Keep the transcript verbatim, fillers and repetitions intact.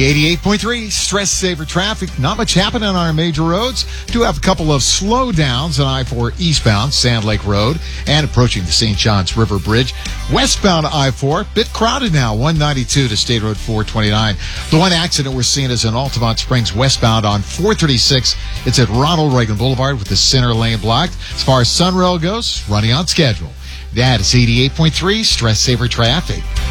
The eighty-eight point three Stress Saver traffic. Not much happening on our major roads. Do have a couple of slowdowns on I four eastbound, Sand Lake Road, and approaching the Saint Johns River Bridge. Westbound I four, bit crowded now, one ninety-two to State Road four twenty-nine. The one accident we're seeing is in Altamont Springs westbound on four thirty-six. It's at Ronald Reagan Boulevard with the center lane blocked. As far as Sunrail goes, running on schedule. That is eighty-eight point three Stress Saver traffic.